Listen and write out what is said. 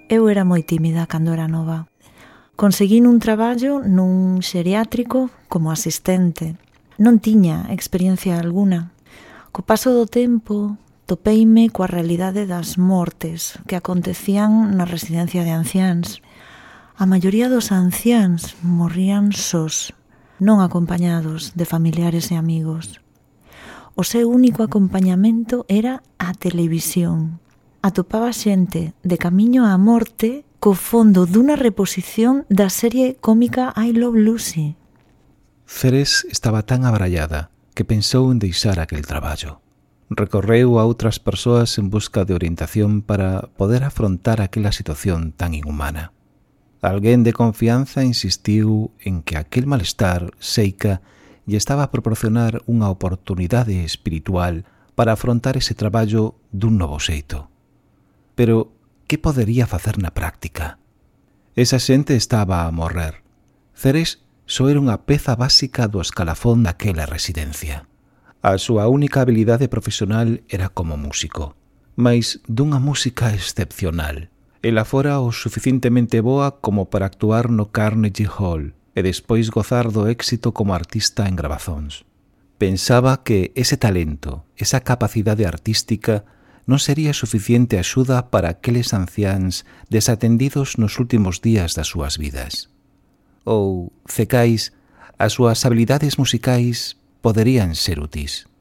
Eu era moi tímida cando era nova. Conseguín un traballo nun xeriátrico como asistente. Non tiña experiencia alguna. Co paso do tempo, topeime coa realidade das mortes que acontecían na residencia de anciáns. A maioría dos anciáns morrían sós, non acompañados de familiares e amigos. O seu único acompañamento era a televisión. Atopaba xente de camiño á morte co fondo dunha reposición da serie cómica I Love Lucy. Ceres estaba tan abrallada que pensou en deixar aquel traballo. Recorreu a outras persoas en busca de orientación para poder afrontar aquela situación tan inhumana. Alguén de confianza insistiu en que aquel malestar seica lle estaba a proporcionar unha oportunidade espiritual para afrontar ese traballo dun novo xeito. Pero que podería facer na práctica? Esa xente estaba a morrer. Ceres só era unha peza básica do escalafón daquela residencia. A súa única habilidade profesional era como músico, mais dunha música excepcional. Ela fora o suficientemente boa como para actuar no Carnegie Hall e despois gozar do éxito como artista en grabazóns. Pensaba que ese talento, esa capacidade artística, non sería suficiente axuda para aqueles anciáns desatendidos nos últimos días das súas vidas. Ou, cecais, as súas habilidades musicais poderían ser úteis.